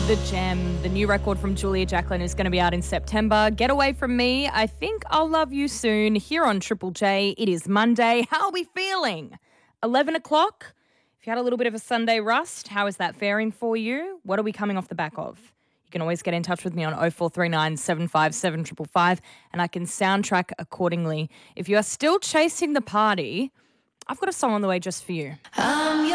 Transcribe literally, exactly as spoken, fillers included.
The Gem, the new record from Julia Jacqueline, is going to be out in September. Get Away From Me, I Think I'll Love You Soon, here on Triple J. It is Monday. How are we feeling? eleven o'clock? If you had a little bit of a Sunday rust, how is that faring for you? What are we coming off the back of? You can always get in touch with me on oh four three nine, seven five seven, five five five and I can soundtrack accordingly. If you are still chasing the party, I've got a song on the way just for you. I'm